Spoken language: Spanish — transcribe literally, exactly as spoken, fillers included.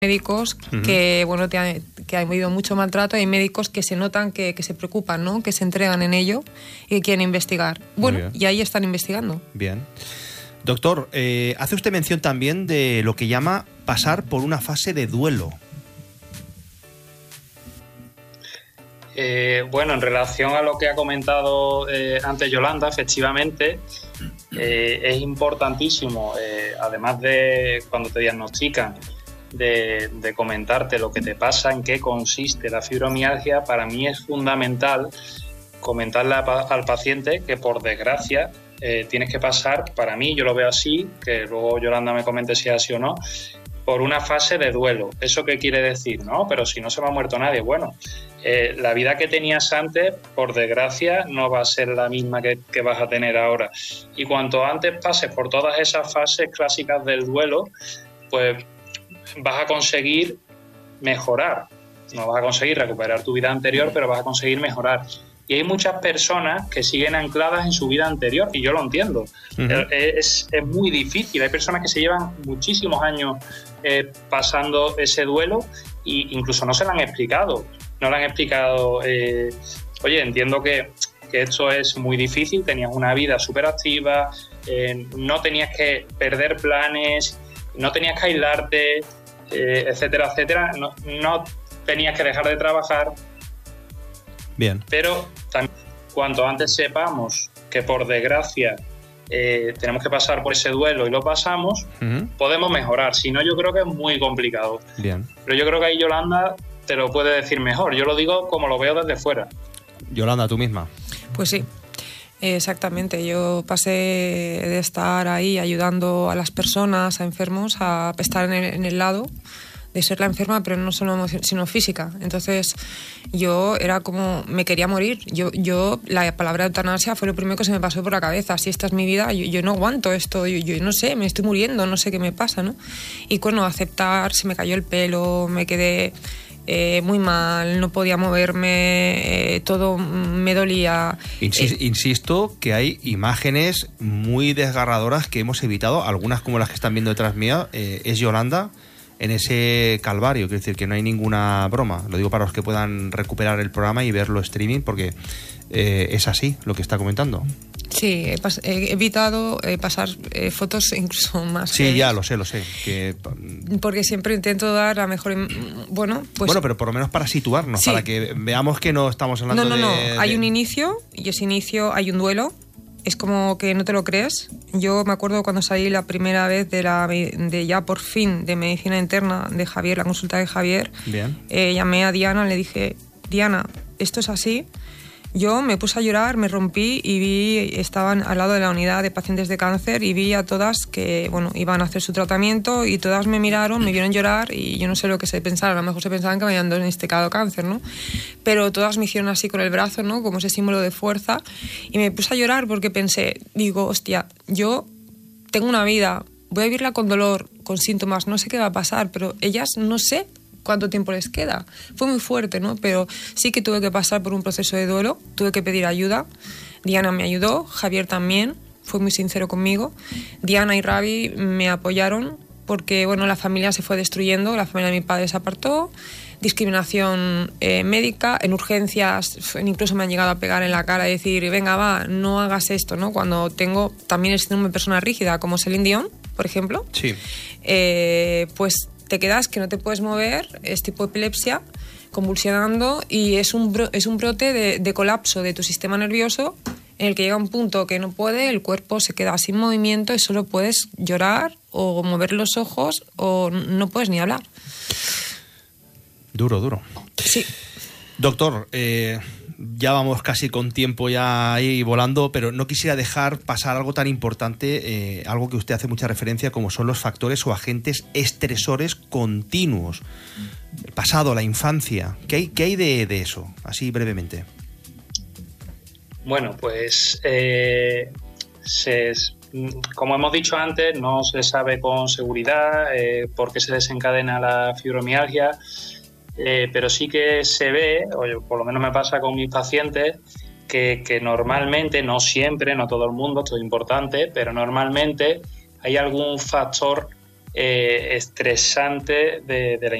médicos uh-huh. que bueno te ha, que ha habido mucho maltrato, hay médicos que se notan que, que se preocupan, ¿no? Que se entregan en ello y que quieren investigar. Bueno, y ahí están investigando. Bien. Doctor, eh, hace usted mención también de lo que llama pasar por una fase de duelo. Eh, bueno, en relación a lo que ha comentado eh, antes Yolanda, efectivamente eh, es importantísimo, eh, además de cuando te diagnostican, De, de comentarte lo que te pasa, en qué consiste la fibromialgia. Para mí es fundamental comentarle a, al paciente que, por desgracia, eh, tienes que pasar, para mí, yo lo veo así, que luego Yolanda me comente si es así o no, por una fase de duelo. ¿Eso qué quiere decir? No, pero si no se me ha muerto nadie. Bueno, eh, la vida que tenías antes, por desgracia, no va a ser la misma que, que vas a tener ahora. Y cuanto antes pases por todas esas fases clásicas del duelo, pues vas a conseguir mejorar. No vas a conseguir recuperar tu vida anterior, pero vas a conseguir mejorar. Y hay muchas personas que siguen ancladas en su vida anterior, y yo lo entiendo. Uh-huh. Es, es muy difícil. Hay personas que se llevan muchísimos años eh, pasando ese duelo e incluso no se lo han explicado. No le han explicado, eh, oye, entiendo que, que esto es muy difícil, tenías una vida súper activa, eh, no tenías que perder planes, no tenías que aislarte, eh, etcétera, etcétera. No, no tenías que dejar de trabajar. Bien. Pero también, cuanto antes sepamos que, por desgracia, eh, tenemos que pasar por ese duelo y lo pasamos, uh-huh. podemos mejorar. Si no, yo creo que es muy complicado. Bien. Pero yo creo que ahí Yolanda te lo puede decir mejor. Yo lo digo como lo veo desde fuera. Yolanda, tú misma. Pues sí. Exactamente, yo pasé de estar ahí ayudando a las personas, a enfermos, a estar en el, en el lado de ser la enferma, pero no solo emocional, sino física. Entonces yo era como, me quería morir. Yo, yo la palabra eutanasia fue lo primero que se me pasó por la cabeza. Si esta es mi vida, yo, yo no aguanto esto, yo, yo no sé, me estoy muriendo, no sé qué me pasa, ¿no? Y bueno, aceptar, se me cayó el pelo, me quedé Eh, muy mal, no podía moverme, eh, todo me dolía. Insis- eh, insisto que hay imágenes muy desgarradoras que hemos evitado, algunas como las que están viendo detrás mía, eh, es Yolanda en ese calvario, quiero decir que no hay ninguna broma, lo digo para los que puedan recuperar el programa y verlo streaming, porque eh, es así lo que está comentando. Sí, he, pas- he evitado eh, pasar eh, fotos incluso más. Sí, ya lo sé, lo sé. Que... Porque siempre intento dar la mejor. Bueno, pues. Bueno, pero por lo menos para situarnos, sí. Para que veamos que no estamos hablando de. No, no, no. De... Hay un inicio y ese inicio hay un duelo. Es como que no te lo crees. Yo me acuerdo cuando salí la primera vez de la de ya por fin de medicina interna de Javier, la consulta de Javier. Bien. Eh, llamé a Diana, le dije, Diana, esto es así. Yo me puse a llorar, me rompí y vi, estaban al lado de la unidad de pacientes de cáncer y vi a todas que, bueno, iban a hacer su tratamiento y todas me miraron, me vieron llorar y yo no sé lo que se pensaron, a lo mejor se pensaban que me habían diagnosticado cáncer, ¿no? Pero todas me hicieron así con el brazo, ¿no? Como ese símbolo de fuerza y me puse a llorar porque pensé, digo, hostia, yo tengo una vida, voy a vivirla con dolor, con síntomas, no sé qué va a pasar, pero ellas no sé cuánto tiempo les queda. Fue muy fuerte, ¿no? Pero sí que tuve que pasar por un proceso de duelo, tuve que pedir ayuda. Diana me ayudó, Javier también, fue muy sincero conmigo. Diana y Ravi me apoyaron porque, bueno, la familia se fue destruyendo, la familia de mi padre se apartó, discriminación eh, médica, en urgencias incluso me han llegado a pegar en la cara y decir, venga, va, no hagas esto, ¿no? Cuando tengo también el síndrome de persona rígida, como Celine Dion, por ejemplo. Sí. Eh, pues te quedas que no te puedes mover, es tipo epilepsia, convulsionando y es un, bro, es un brote de, de colapso de tu sistema nervioso en el que llega un punto que no puede, el cuerpo se queda sin movimiento y solo puedes llorar o mover los ojos o no puedes ni hablar. Duro, duro. Sí. Doctor, eh, ya vamos casi con tiempo ya ahí volando, pero no quisiera dejar pasar algo tan importante, eh, algo que usted hace mucha referencia, como son los factores o agentes estresores continuos. El pasado, la infancia. ¿Qué hay, qué hay de, de eso? Así brevemente. Bueno, pues eh, se, como hemos dicho antes, no se sabe con seguridad eh, por qué se desencadena la fibromialgia. Eh, pero sí que se ve, o por lo menos me pasa con mis pacientes, que, que normalmente, no siempre, no todo el mundo, esto es importante, pero normalmente hay algún factor eh, estresante de, de la